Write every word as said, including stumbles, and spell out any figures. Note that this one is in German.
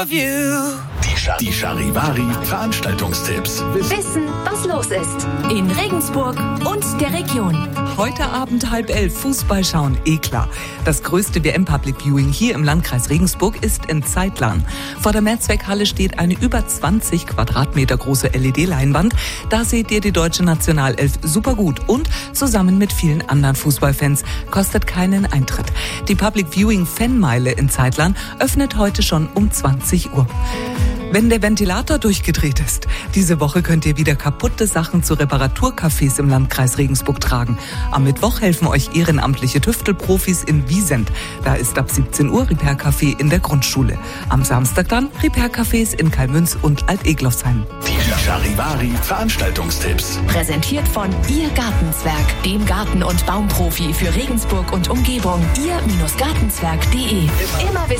Die, die Charivari Veranstaltungstipps. Wissen, was los ist in Regensburg und der Region. Heute Abend halb elf Fußball schauen, eh klar. Das größte W M-Public Viewing hier im Landkreis Regensburg ist in Zeitlern. Vor der Mehrzweckhalle steht eine über zwanzig Quadratmeter große L E D-Leinwand. Da seht ihr die deutsche Nationalelf super gut und zusammen mit vielen anderen Fußballfans, kostet keinen Eintritt. Die Public Viewing Fanmeile in Zeitlern öffnet heute schon um zwanzig Uhr. Wenn der Ventilator durchgedreht ist, diese Woche könnt ihr wieder kaputte Sachen zu Reparaturcafés im Landkreis Regensburg tragen. Am Mittwoch helfen euch ehrenamtliche Tüftelprofis in Wiesent. Da ist ab siebzehn Uhr Repair-Café in der Grundschule. Am Samstag dann Repair-Cafés in Kalmünz und Alt-Eglofsheim. Die Charivari Veranstaltungstipps. Präsentiert von Ihr Gartenzwerg, dem Garten- und Baumprofi für Regensburg und Umgebung. ihr Gartenzwerg punkt de. Immer wissen.